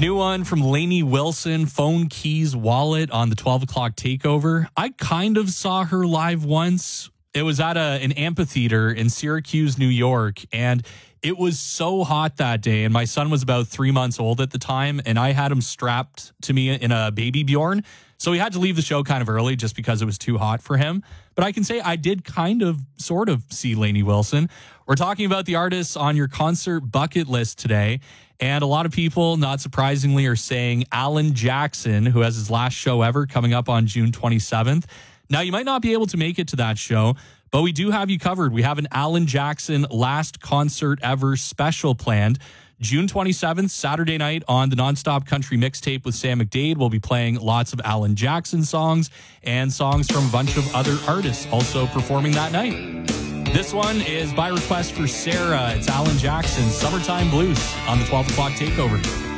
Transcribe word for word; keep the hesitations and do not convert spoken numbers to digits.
new one from Lainey Wilson, Phone, Keys, Wallet on the twelve o'clock takeover. I kind of saw her live once. It was at a, an amphitheater in Syracuse, New York, and it was so hot that day. And my son was about three months old at the time, and I had him strapped to me in a baby Bjorn. So we had to leave the show kind of early just because it was too hot for him. But I can say I did kind of, sort of see Lainey Wilson. We're talking about the artists on your concert bucket list today. And a lot of people, not surprisingly, are saying Alan Jackson, who has his last show ever coming up on June twenty-seventh. Now, you might not be able to make it to that show, but we do have you covered. We have an Alan Jackson last concert ever special planned. June twenty-seventh, Saturday night on the Nonstop Country Mixtape with Sam McDade. We'll be playing lots of Alan Jackson songs and songs from a bunch of other artists also performing that night. This one is by request for Sarah. It's Alan Jackson, Summertime Blues on the twelve o'clock takeover.